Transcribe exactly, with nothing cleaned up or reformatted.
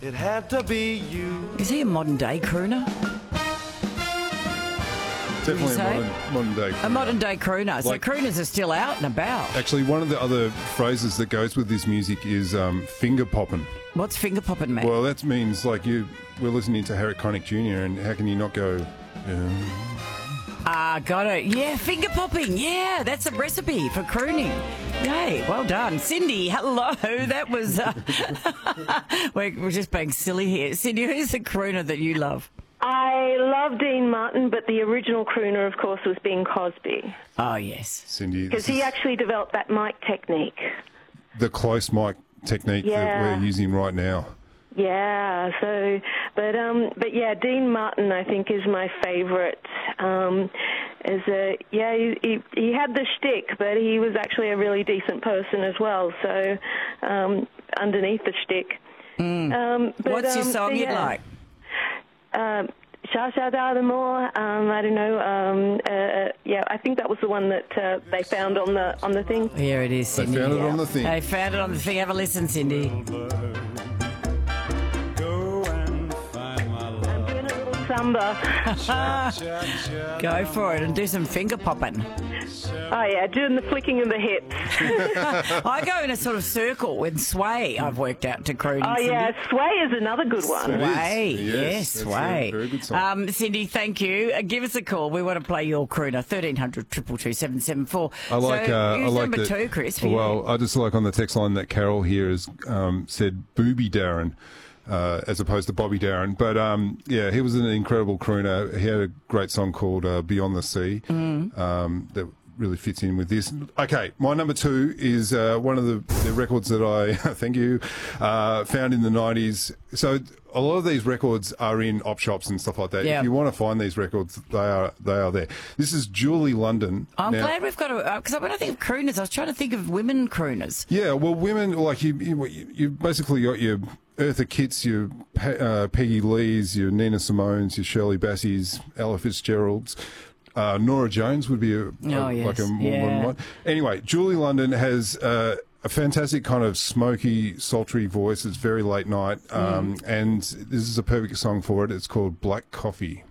It had to be you. Is he a modern day crooner? Definitely a say? modern, modern day crooner. A modern day crooner. So Like- crooners are still out and about. Actually, one of the other phrases that goes with this music is um, finger popping. What's finger popping, man? Well, that means like you, we're listening to Harry Connick Junior and how can you not go? Um, Ah, got it. Yeah, finger popping. Yeah, that's a recipe for crooning. Yay, well done. Cindy, hello. That was... Uh, we're, we're just being silly here. Cindy, who's the crooner that you love? I love Dean Martin, but the original crooner, of course, was Bing Crosby. Oh, yes. Cindy, Because this he is actually developed that mic technique. the close mic technique that Yeah. we're using right now. Yeah, so, but, um, but yeah, Dean Martin, I think, is my favourite. Um, as a, yeah, he, he, he had the shtick, but he was actually a really decent person as well, so, um, underneath the shtick. Mm. Um, but, What's your um, song but you yeah. like? Um, Sha Sha Da Da More. Um, I don't know. Um, uh, yeah, I think that was the one that uh, they found on the on the thing. Here it is, They Cindy. found it on the thing. They found it on the thing. Have a listen, Cindy. Go and find my love. I'm doing a little samba. Go for it and do some finger popping. Oh yeah, doing the flicking of the hips. I go in a sort of circle with sway. I've worked out to crooning. Oh yeah, sway is another good one. It is. Sway, Yes, yes, that's sway. a very good song. Um, Cindy, thank you. Uh, give us a call. We want to play your crooner. thirteen hundred, two two two, seven seven four. I like. So, uh, I who's like number that, two, Chris? For you? Well, I just like on the text line that Carol here has um, said "Booby Darren" uh, as opposed to Bobby Darren. But um, yeah, he was an incredible crooner. He had a great song called uh, "Beyond the Sea" Mm. um, that really fits in with this. Okay, my number two is uh, one of the, the records that I thank you uh, found in the nineties. So a lot of these records are in op shops and stuff like that. Yeah. If you want to find these records, they are they are there. This is Julie London. I'm Now- glad we've got a because when I think of crooners, I was trying to think of women crooners. Yeah, well, women like you, you, you basically got your Eartha Kitts, your Pe- uh, Peggy Lees, your Nina Simones, your Shirley Bassies, Ella Fitzgeralds. Uh, Nora Jones would be a, a- Oh, yes, like a more yeah. modern one. Anyway, Julie London has uh, a fantastic kind of smoky, sultry voice. It's very late night, um, Mm. and this is a perfect song for it. It's called Black Coffee.